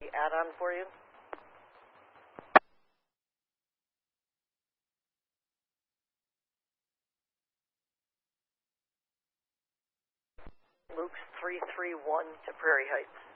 The add-on for you. Luke's 331 to Prairie Heights.